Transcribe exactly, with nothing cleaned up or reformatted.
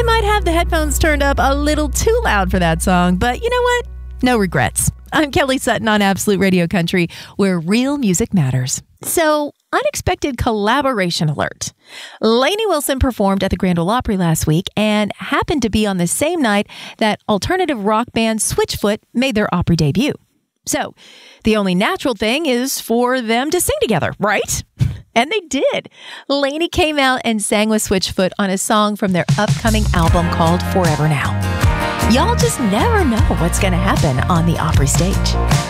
I might have the headphones turned up a little too loud for that song, but you know what? No regrets. I'm Kelly Sutton on Absolute Radio Country, where real music matters. So, unexpected collaboration alert. Lainey Wilson performed at the Grand Ole Opry last week and happened to be on the same night that alternative rock band Switchfoot made their Opry debut. So, the only natural thing is for them to sing together, right? And they did. Lainey came out and sang with Switchfoot on a song from their upcoming album called Forever Now. Y'all just never know what's going to happen on the Opry stage.